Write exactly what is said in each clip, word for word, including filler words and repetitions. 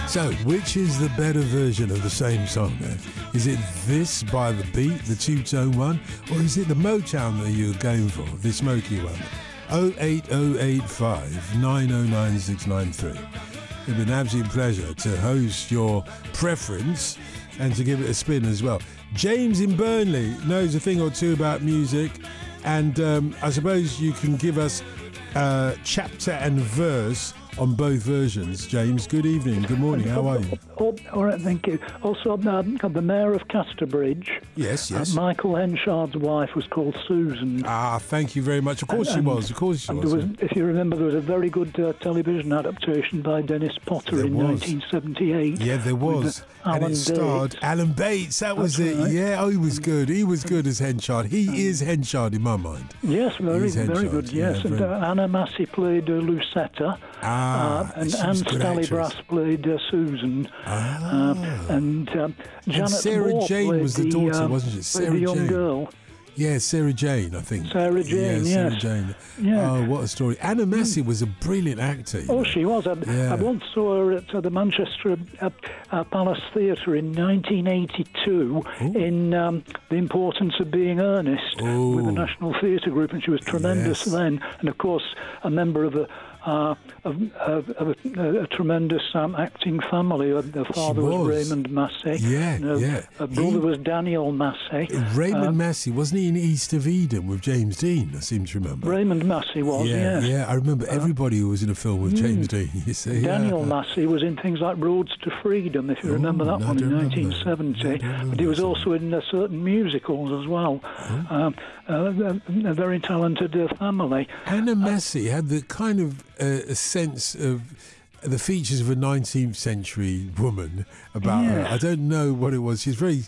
So, which is the better version of the same song then? Is it this by The Beat, the two-tone one, or is it the Motown that you're going for, the smoky one? oh eight oh eight five, nine oh nine six nine three. It's been an absolute pleasure to host your preference and to give it a spin as well. James in Burnley knows a thing or two about music, and um, I suppose you can give us uh, chapter and verse on both versions. James, good evening, good morning, how are you? Oh, all right, thank you. Also, um, the Mayor of Casterbridge. Yes, yes. Uh, Michael Henshard's wife was called Susan. Ah, thank you very much. Of course and, she was, of course she and was. There was. If you remember, there was a very good uh, television adaptation by Dennis Potter There in was. nineteen seventy-eight. Yeah, there was. With, uh, and Alan it starred Bates. Alan Bates, that was That's it. right. Yeah, oh, he was good. He was good as Henchard. He is Henchard in my mind. Yes, very, He's very Henchard, good, yes. yeah, and very- uh, Anna Massey played uh, Lucetta. Ah, uh, and she Anne was a good actress. Scally-Brass played uh, Susan. Ah. Uh, and um, Janet Sarah Moore Jane played was the the, daughter, um, wasn't she? played Sarah the young Jane. girl. Yeah, Sarah Jane, I think. Sarah Jane, yeah, Sarah yes. Jane. Yeah. Oh, what a story. Anna Massey was a brilliant actor. you Oh, know. she was. I, Yeah. I once saw her at uh, the Manchester uh, uh, Palace Theatre in nineteen eighty-two in um, The Importance of Being Earnest Ooh. with the National Theatre Group, and she was tremendous Yes. then. And, of course, a member of a, uh, of, of, of a, a tremendous um, acting family. Her, her father was. was. Raymond Massey. Yeah, and her, yeah. her brother He- was Daniel Massey. Raymond Um, Massey, wasn't he in East of Eden with James Dean, I seem to remember? Raymond Massey was, yeah, yes. yeah, I remember everybody who was in a film with James Dean. You see, Daniel yeah. Massey was in things like Roads to Freedom, if you Oh, remember that no, I one, in don't remember. nineteen I seventy. don't remember But he was that also in uh, certain musicals as well. Oh. Um, uh, a, a very talented uh, family. Anna Massey had the kind of uh, a sense of the features of a nineteenth century woman about her. Yeah. I don't know what it was. She's very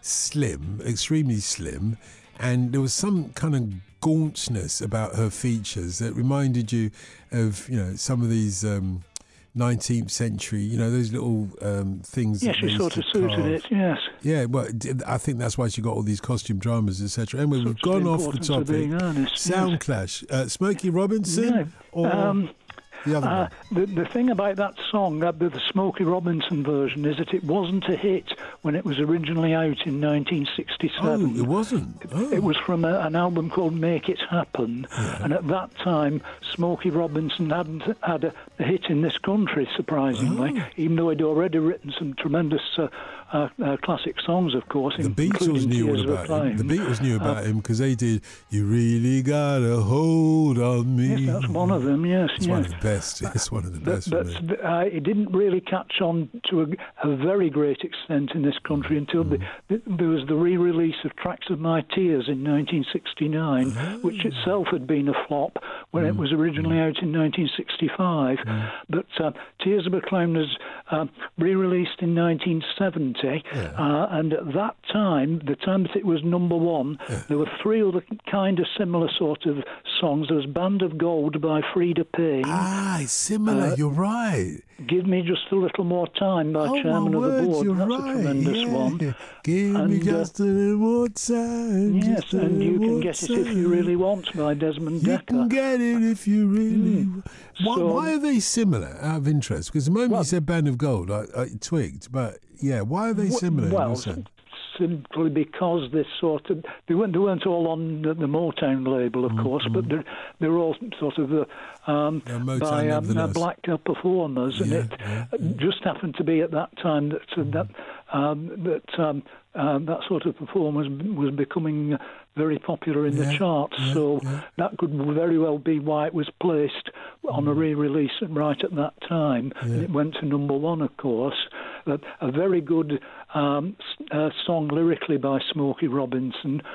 slim, extremely slim, and there was some kind of gauntness about her features that reminded you of, you know, some of these um, nineteenth century, you know, those little um, things. Yes, that they she sort of used to suited carve. it, yes. Yeah, well, d- I think that's why she got all these costume dramas, et cetera. Anyway, we've Such gone the off the importance of being topic. earnest, Sound yes. Clash, uh, Smokey Robinson, Yeah. or Um, the other Uh, one? the, the thing about that song, uh, the, the Smokey Robinson version, is that it wasn't a hit when it was originally out in nineteen sixty-seven. Oh, it wasn't. Oh. It was from a, an album called Make It Happen, and at that time, Smokey Robinson hadn't had a, a hit in this country, surprisingly, Oh. even though he'd already written some tremendous uh, uh, uh, classic songs, of course. The Beatles including knew all Tears of about him. Flame. The Beatles knew Uh, about him because they did "You Really Got a Hold on Me." Yes, that's one of them, yes. It's yes. one of the best. It's one of the best. But, for me. but uh, it didn't really catch on to a, a very great extent in this country until Mm. the, the, there was the re-release of Tracks of My Tears in nineteen sixty-nine, Oh. which itself had been a flop when Mm. it was originally out in nineteen sixty-five. But uh, Tears of a Clown was uh, re-released in nineteen seventy, Yeah. uh, and at that time, the time that it was number one, there were three other kind of similar sort of songs. There was Band of Gold by Frida Payne. Ah, it's similar. Uh, You're right. Give Me Just a Little More Time by Oh, Chairman my of the word, Board. you're That's right. a tremendous yeah. one. Give me And, uh, just a little more time. Yes, just a and You little Can more Get It If You time. Really Want by Desmond You Decker. can get it if you really. want. Why, So- why are they similar? Out of interest, because the moment Well- you said "Band of Gold," I, I twigged. But yeah, why are they similar? in Well, your sense? simply because this sort of they weren't they weren't all on the, the Motown label, of course, but they're they're all sort of uh, um, Yeah, Motown by um, uh, nevertheless. black uh, performers, and Yeah, it yeah, uh, just happened to be at that time that uh, that um, that um, uh, that sort of performance was becoming. Uh, very popular in Yeah, the charts, yeah, so yeah. that could very well be why it was placed on a re-release right at that time. Yeah. And it went to number one, of course. But a very good um, s- uh, song lyrically by Smokey Robinson,